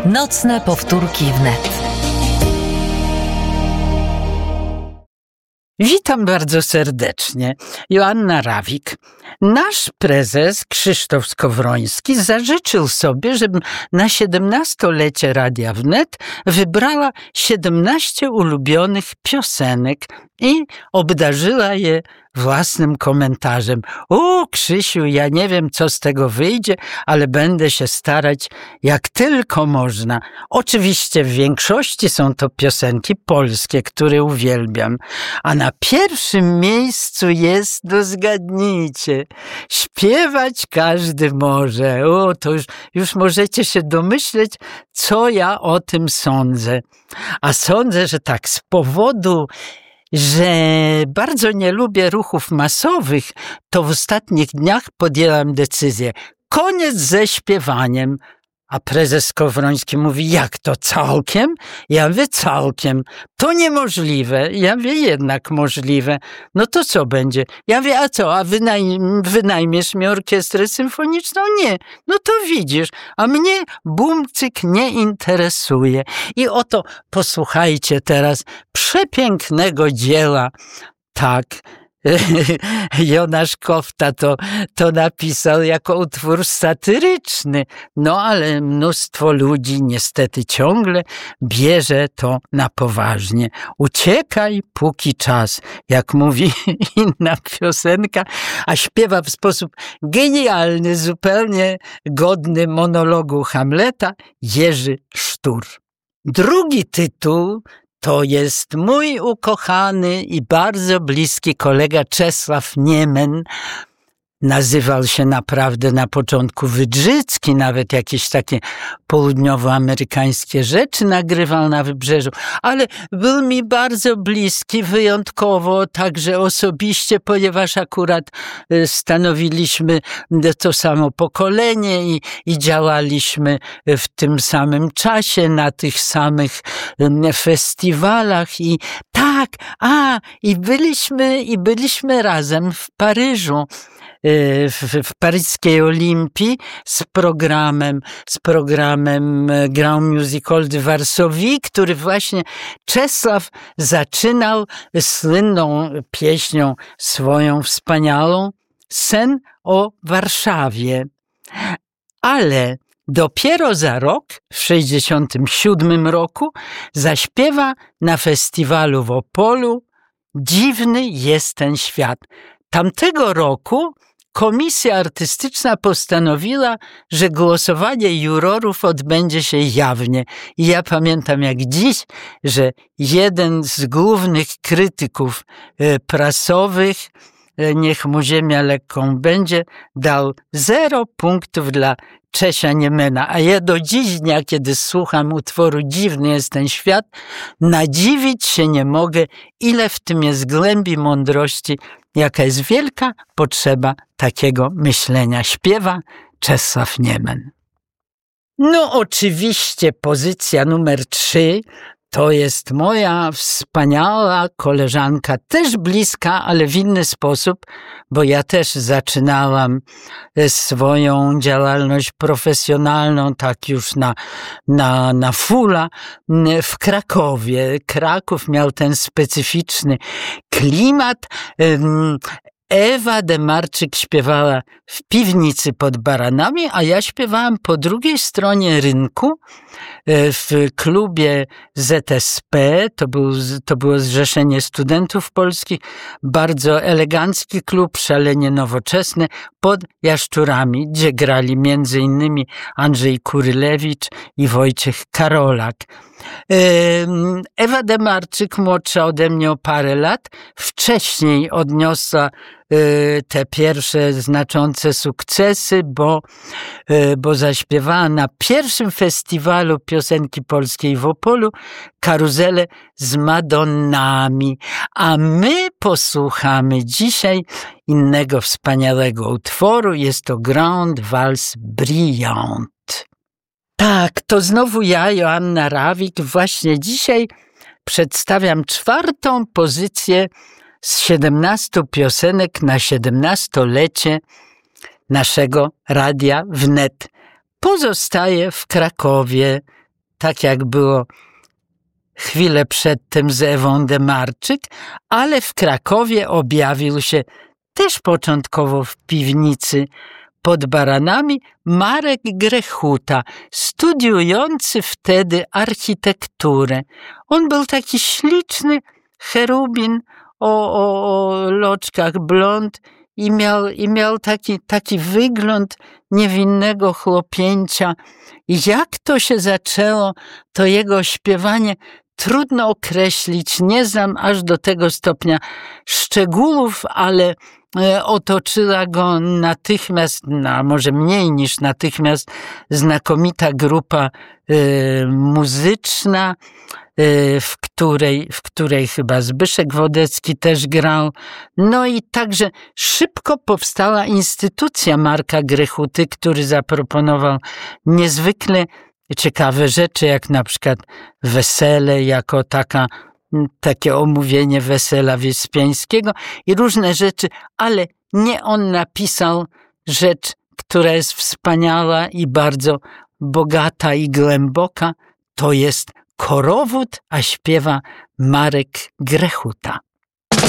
Nocne powtórki wnet. Witam bardzo serdecznie. Joanna Rawik. Nasz prezes Krzysztof Skowroński zażyczył sobie, żebym na 17-lecie Radia Wnet wybrała 17 ulubionych piosenek i obdarzyła je własnym komentarzem. Krzysiu, ja nie wiem, co z tego wyjdzie, ale będę się starać jak tylko można. Oczywiście w większości są to piosenki polskie, które uwielbiam. A na pierwszym miejscu jest, zgadnijcie, śpiewać każdy może. To już możecie się domyśleć, co ja o tym sądzę. A sądzę, że tak, z powodu, że bardzo nie lubię ruchów masowych, to w ostatnich dniach podjęłam decyzję. Koniec ze śpiewaniem. A prezes Skowroński mówi, jak to całkiem? Ja mówię, całkiem. To niemożliwe. Ja mówię, jednak możliwe. No to co będzie? Ja mówię, a co? A wynajmiesz mi orkiestrę symfoniczną? Nie. No to widzisz. A mnie bumcyk nie interesuje. I oto posłuchajcie teraz przepięknego dzieła. Tak. Jonasz Kofta to napisał jako utwór satyryczny, no ale mnóstwo ludzi niestety ciągle bierze to na poważnie. Uciekaj, póki czas, jak mówi inna piosenka, a śpiewa w sposób genialny, zupełnie godny monologu Hamleta, Jerzy Sztur. Drugi tytuł to jest mój ukochany i bardzo bliski kolega Czesław Niemen. Nazywał się naprawdę na początku Wydrzycki, nawet jakieś takie południowoamerykańskie rzeczy nagrywał na Wybrzeżu, ale był mi bardzo bliski, wyjątkowo, także osobiście, ponieważ akurat stanowiliśmy to samo pokolenie i działaliśmy w tym samym czasie, na tych samych festiwalach i tak, byliśmy razem w Paryżu, w paryskiej Olimpii z programem Grand Musical de Varsovie, który właśnie Czesław zaczynał słynną pieśnią swoją wspaniałą Sen o Warszawie. Ale dopiero za rok, w 1967 roku, zaśpiewa na festiwalu w Opolu Dziwny jest ten świat. Tamtego roku Komisja Artystyczna postanowiła, że głosowanie jurorów odbędzie się jawnie. I ja pamiętam jak dziś, że jeden z głównych krytyków prasowych, niech mu ziemia lekką będzie, dał 0 punktów dla Czesia Niemena. A ja do dziś dnia, kiedy słucham utworu Dziwny jest ten świat, nadziwić się nie mogę, ile w tym jest głębi mądrości, jaka jest wielka potrzeba takiego myślenia. Śpiewa Czesław Niemen. No oczywiście pozycja numer 3 to jest moja wspaniała koleżanka, też bliska, ale w inny sposób, bo ja też zaczynałam swoją działalność profesjonalną, tak już na fulla, w Krakowie. Kraków miał ten specyficzny klimat. Ewa Demarczyk śpiewała w piwnicy pod Baranami, a ja śpiewałam po drugiej stronie rynku w klubie ZSP, to było Zrzeszenie Studentów Polskich, bardzo elegancki klub, szalenie nowoczesny, pod Jaszczurami, gdzie grali między innymi Andrzej Kurylewicz i Wojciech Karolak. Ewa Demarczyk, młodsza ode mnie o parę lat, wcześniej odniosła te pierwsze znaczące sukcesy, bo zaśpiewała na pierwszym festiwalu piosenki polskiej w Opolu Karuzelę z Madonnami. A my posłuchamy dzisiaj innego wspaniałego utworu. Jest to Grand Valse Brillante. Tak, to znowu ja, Joanna Rawik. Właśnie dzisiaj przedstawiam 4. pozycję z 17 piosenek na 17-lecie naszego Radia Wnet. Pozostaję w Krakowie, tak jak było chwilę przedtem z Ewą Demarczyk, ale w Krakowie objawił się też początkowo w piwnicy pod Baranami Marek Grechuta, studiujący wtedy architekturę. On był taki śliczny cherubin o loczkach blond i miał taki wygląd niewinnego chłopięcia. I jak to się zaczęło, to jego śpiewanie trudno określić, nie znam aż do tego stopnia szczegółów, ale otoczyła go natychmiast, a może mniej niż natychmiast, znakomita grupa muzyczna, w której chyba Zbyszek Wodecki też grał. No i także szybko powstała instytucja Marka Grechuty, który zaproponował niezwykle ciekawe rzeczy, jak na przykład wesele, jako takie omówienie wesela Wyspiańskiego i różne rzeczy, ale nie on napisał rzecz, która jest wspaniała i bardzo bogata i głęboka. To jest Korowód, a śpiewa Marek Grechuta.